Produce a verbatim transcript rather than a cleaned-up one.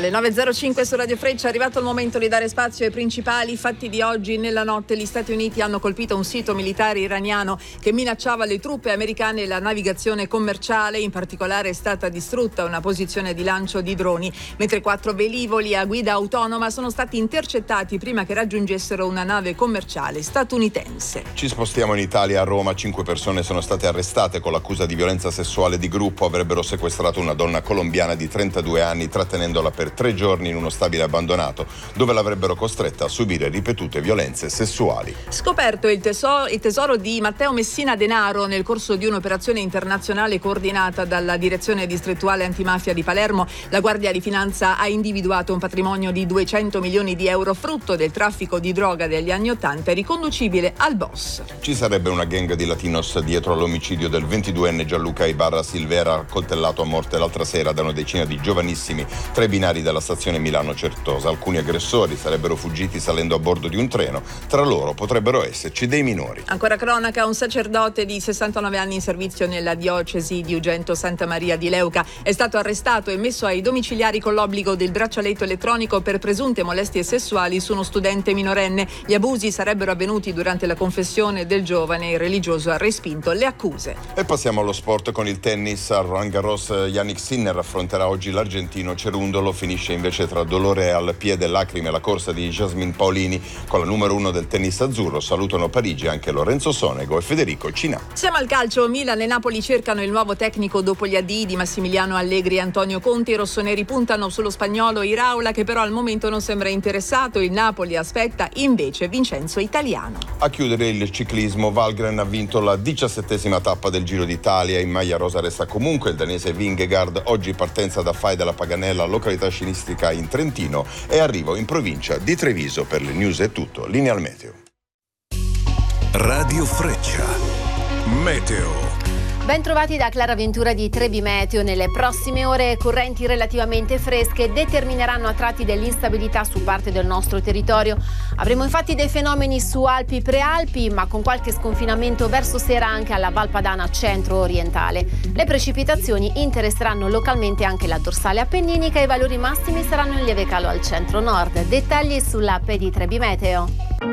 Alle nove e zero cinque su Radio Freccia è arrivato il momento di dare spazio ai principali fatti di oggi. Nella notte gli Stati Uniti hanno colpito un sito militare iraniano che minacciava le truppe americane e la navigazione commerciale. In particolare è stata distrutta una posizione di lancio di droni, mentre quattro velivoli a guida autonoma sono stati intercettati prima che raggiungessero una nave commerciale statunitense. Ci spostiamo in Italia. A Roma cinque persone sono state arrestate con l'accusa di violenza sessuale di gruppo. Avrebbero sequestrato una donna colombiana di trentadue anni, trattenendola per tre giorni in uno stabile abbandonato, dove l'avrebbero costretta a subire ripetute violenze sessuali. Scoperto il tesoro, il tesoro di Matteo Messina Denaro nel corso di un'operazione internazionale coordinata dalla Direzione Distrettuale Antimafia di Palermo, la Guardia di Finanza ha individuato un patrimonio di duecento milioni di euro frutto del traffico di droga degli anni ottanta riconducibile al boss. Ci sarebbe una gang di latinos dietro all'omicidio del ventiduenne Gianluca Ibarra Silvera, accoltellato a morte l'altra sera da una decina di giovanissimi tra i binari della stazione Milano-Certosa. Alcuni aggressori sarebbero fuggiti salendo a bordo di un treno. Tra loro potrebbero esserci dei minori. Ancora cronaca, un sacerdote di sessantanove anni in servizio nella diocesi di Ugento Santa Maria di Leuca è stato arrestato e messo ai domiciliari con l'obbligo del braccialetto elettronico per presunte molestie sessuali su uno studente minorenne. Gli abusi sarebbero avvenuti durante la confessione del giovane. Il religioso ha respinto le accuse. E passiamo allo sport con il tennis. A Roland Garros Yannick Sinner affronterà oggi l'argentino Cerundolo. Finisce invece tra dolore al piede e lacrime la corsa di Jasmine Paolini con la numero uno del tennis azzurro. Salutano Parigi anche Lorenzo Sonego e Federico Cinà. Siamo al calcio. Milan e Napoli cercano il nuovo tecnico dopo gli addii di Massimiliano Allegri e Antonio Conte. I rossoneri puntano sullo spagnolo Iraola, che però al momento non sembra interessato. Il Napoli aspetta invece Vincenzo Italiano. A chiudere il ciclismo, Valgren ha vinto la diciassettesima tappa del Giro d'Italia. In maglia rosa resta comunque il danese Vingegaard. Oggi partenza da Fai della Paganella, località sciistica in Trentino, e arrivo in provincia di Treviso. Per le news è tutto. Linea al meteo. Radio Freccia. Meteo. Ben trovati da Clara Ventura di Trebi Meteo. Nelle prossime ore correnti relativamente fresche determineranno a tratti dell'instabilità su parte del nostro territorio. Avremo infatti dei fenomeni su Alpi Prealpi, ma con qualche sconfinamento verso sera anche alla Val Padana centro-orientale. Le precipitazioni interesseranno localmente anche la dorsale appenninica e i valori massimi saranno in lieve calo al centro-nord. Dettagli sull'app di Trebi Meteo.